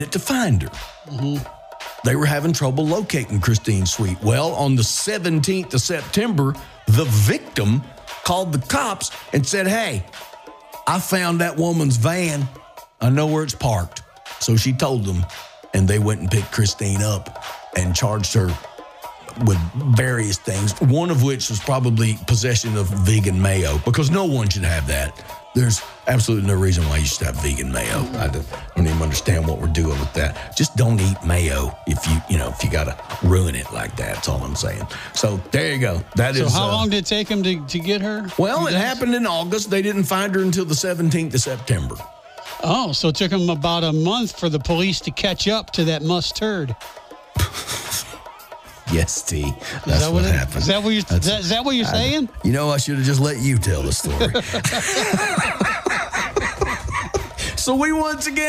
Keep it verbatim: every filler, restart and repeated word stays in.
to find her. Mm-hmm. They were having trouble locating Christine Sweet. Well, on the seventeenth of September, the victim called the cops and said, hey, I found that woman's van. I know where it's parked. So she told them, and they went and picked Christine up and charged her with various things, one of which was probably possession of vegan mayo, because no one should have that. There's absolutely no reason why you should have vegan mayo. I don't, I don't even understand what we're doing with that. Just don't eat mayo if you, you know, if you got to ruin it like that. That's all I'm saying. So there you go. That so is. So how uh, long did it take him to, to get her? Well, it happened in August. They didn't find her until the seventeenth of September. Oh, so it took him about a month for the police to catch up to that mustard. Yes, T. That's is that what, what it, happened. Is that what you're, that, is that what you're I, saying? You know, I should have just let you tell the story. So we once again